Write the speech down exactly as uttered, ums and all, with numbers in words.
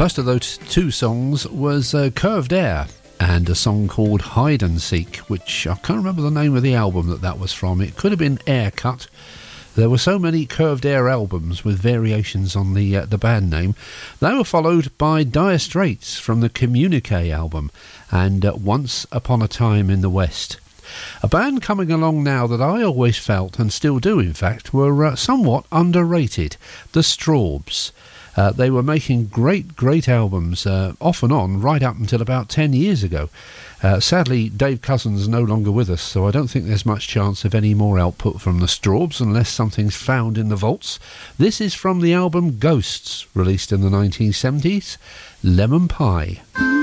First of those two songs was uh, Curved Air and a song called Hide and Seek, which I can't remember the name of the album that that was from. It could have been Aircut. There were so many Curved Air albums with variations on the uh, the band name. They were followed by Dire Straits from the Communique album and uh, Once Upon a Time in the West. A band coming along now that I always felt, and still do in fact, were uh, somewhat underrated. The Strawbs. Uh, they were making great, great albums uh, off and on right up until about ten years ago. Uh, sadly, Dave Cousins is no longer with us, so I don't think there's much chance of any more output from the Strawbs unless something's found in the vaults. This is from the album Ghosts, released in the nineteen seventies, Lemon Pie.